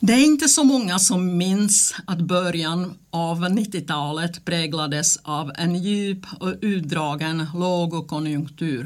Det är inte så många som minns att början av 90-talet präglades av en djup och utdragen lågkonjunktur.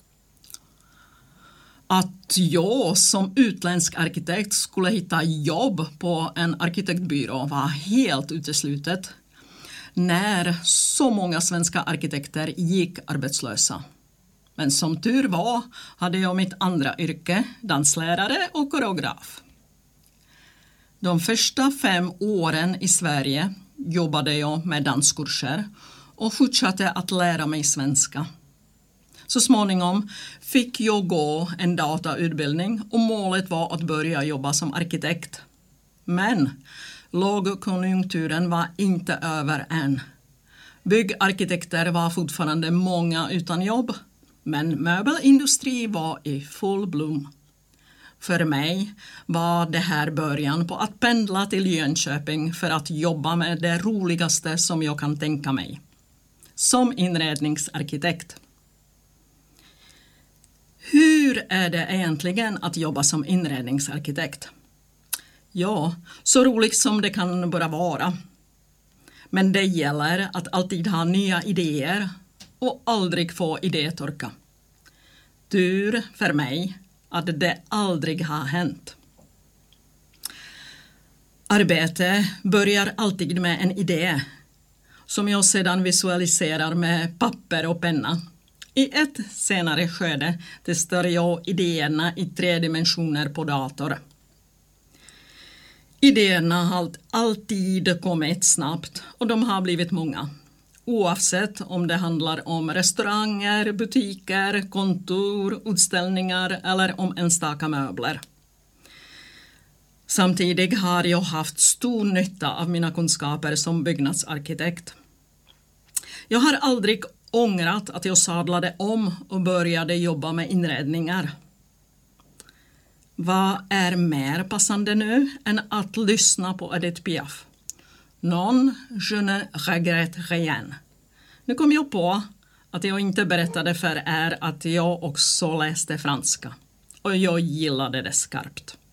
Att jag som utländsk arkitekt skulle hitta jobb på en arkitektbyrå var helt uteslutet när så många svenska arkitekter gick arbetslösa. Men som tur var hade jag mitt andra yrke, danslärare och koreograf. De första 5 åren i Sverige jobbade jag med danskurser och fortsatte att lära mig svenska. Så småningom fick jag gå en datautbildning och målet var att börja jobba som arkitekt. Men lågkonjunkturen var inte över än. Byggarkitekter var fortfarande många utan jobb, men möbelindustri var i full blom. För mig var det här början på att pendla till Jönköping för att jobba med det roligaste som jag kan tänka mig. Som inredningsarkitekt. Hur är det egentligen att jobba som inredningsarkitekt? Ja, så roligt som det kan bara vara. Men det gäller att alltid ha nya idéer och aldrig få idétorka. Tur för mig att det aldrig har hänt. Arbete börjar alltid med en idé som jag sedan visualiserar med papper och penna. I ett senare skede testar jag idéerna i 3 dimensioner på dator. Idéerna har alltid kommit snabbt och de har blivit många. Oavsett om det handlar om restauranger, butiker, kontor, utställningar eller om enstaka möbler. Samtidigt har jag haft stor nytta av mina kunskaper som byggnadsarkitekt. Jag har aldrig ångrat att jag sadlade om och började jobba med inredningar. Vad är mer passande nu än att lyssna på Edith Piaf? Non, je ne regrette rien. Nu kom jag på att jag inte berättade för er att jag också läste franska. Och jag gillade det skarpt.